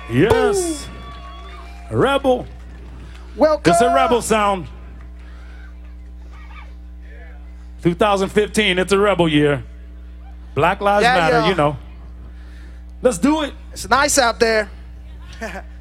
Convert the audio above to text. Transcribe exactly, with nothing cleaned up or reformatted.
Yes. Rebel. Welcome. It's a rebel sound. two thousand fifteen, it's a rebel year. Black Lives Yeah, Matter, yo. you know. Let's do it. It's nice out there.